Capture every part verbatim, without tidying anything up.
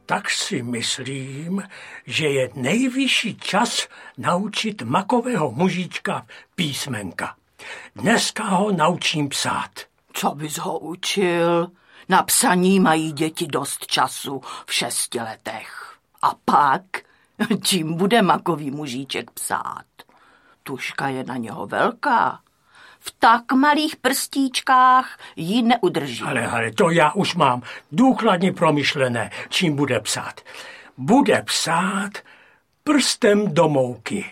tak si myslím, že je nejvyšší čas naučit makového mužíčka písmenka. Dneska ho naučím psát. Co bys ho učil? Na psaní mají děti dost času v šesti letech. A pak, čím bude makový mužíček psát? Tužka je na něho velká. V tak malých prstíčkách ji neudrží. Ale, ale to já už mám důkladně promyšlené, čím bude psát. Bude psát prstem do mouky.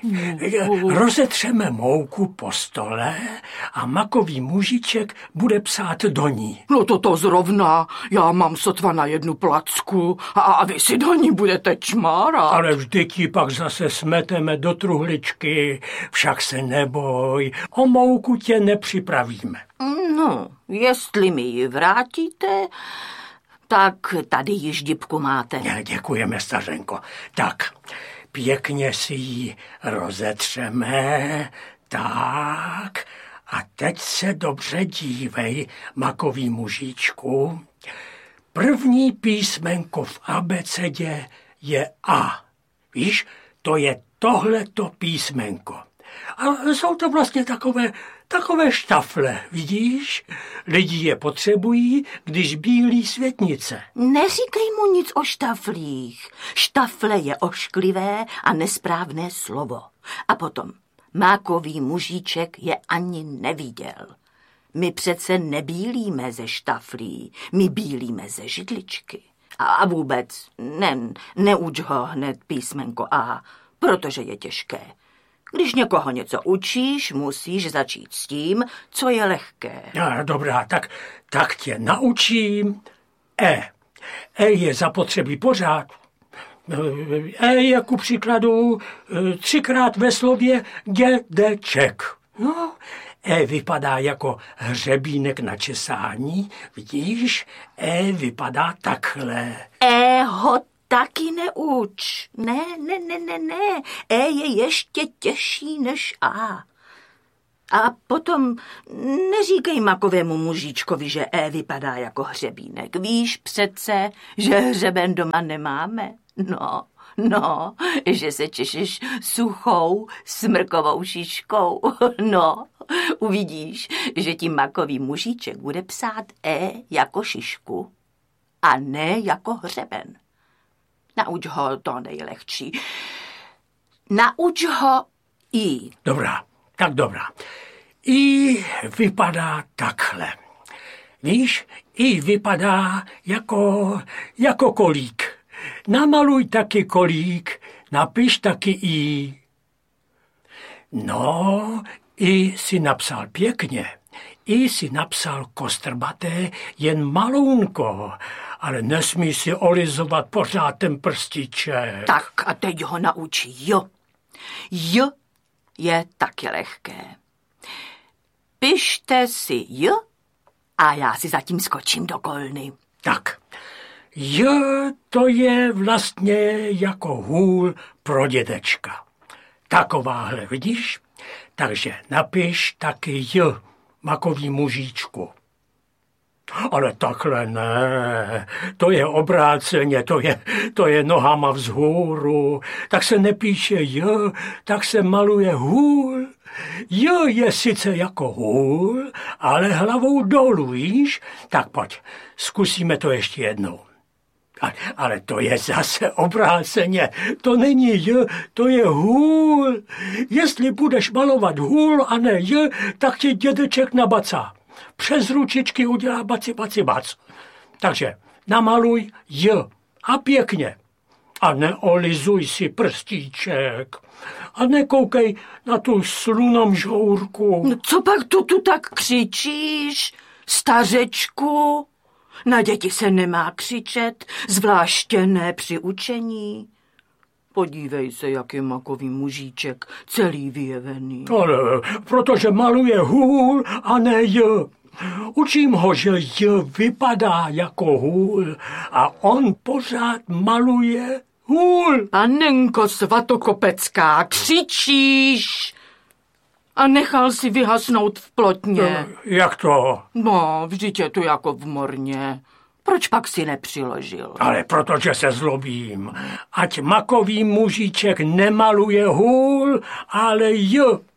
Rozetřeme mouku po stole a makový mužiček bude psát do ní. No to to zrovna. Já mám sotva na jednu placku a, a vy si do ní budete čmárat. Ale vždyť ji pak zase smeteme do truhličky. Však se neboj, o mouku tě nepřipravíme. No, jestli mi ji vrátíte, tak tady již dipku máte. Ne, děkujeme, stařenko. Tak, pěkně si ji rozetřeme, tak. A teď se dobře dívej, makový mužíčku. První písmenko v abecedě je A. Víš, to je tohleto písmenko. A jsou to vlastně takové, takové štafle, vidíš? Lidi je potřebují, když bílí světnice. Neříkej mu nic o štaflích. Štafle je ošklivé a nesprávné slovo. A potom, mákový mužíček je ani neviděl. My přece nebílíme ze štaflí, my bílíme ze židličky. A vůbec ne, neuč ho hned písmenko A, protože je těžké. Když někoho něco učíš, musíš začít s tím, co je lehké. No, dobrá, tak, tak tě naučím E. E je zapotřebí pořád. E je ku příkladu třikrát ve slově dědeček. No, E vypadá jako hřebínek na česání, vidíš? E vypadá takhle. E ho taky neuč. Ne, ne, ne, ne, ne. E je ještě těžší než A. A potom neříkej makovému mužíčkovi, že E vypadá jako hřebínek. Víš přece, že hřeben doma nemáme. No, no, že se češeš suchou smrkovou šiškou. No, uvidíš, že ti makový mužíček bude psát E jako šišku a ne jako hřeben. Nauč ho to nejlehčí. Nauč ho I. Dobrá, tak dobrá. I vypadá takhle. Víš, I vypadá jako, jako kolík. Namaluj taky kolík, napiš taky I. No, I si napsal pěkně. I si napsal kostrbaté, jen malounko, ale nesmí si olizovat pořád ten prstíček. Tak a teď ho naučí J. J je taky lehké. Pište si J a já si zatím skočím do kolny. Tak, J to je vlastně jako hůl pro dědečka. Takováhle, vidíš? Takže napiš taky J, makový mužíčku. Ale takhle ne, to je obráceně, to je, to je nohama vzhůru. Tak se nepíše J, tak se maluje hůl. J je sice jako hůl, ale hlavou dolů, víš? Tak pojď, zkusíme to ještě jednou. Ale to je zase obráceně, to není J, to je hůl. Jestli budeš malovat hůl a ne J, tak ti dědeček nabacá. Přes ručičky udělá baci, baci, bac. Takže namaluj J a pěkně. A neolizuj si prstíček. A nekoukej na tu slunom žourku. No co pak tu, tu tak křičíš, stařečku? Na děti se nemá křičet, zvláště ne při učení. Podívej se, jak je makový mužíček, celý vyjevený. Ale protože maluje hůl a ne J. Učím ho, že J vypadá jako hůl a on pořád maluje hůl. Panenko Svatokopecká, křičíš a nechal si vyhasnout v plotně. Jak to? No, vždyť je to jako v morně. Proč pak si nepřiložil? Ale protože se zlobím. Ať makový mužíček nemaluje hůl, ale J.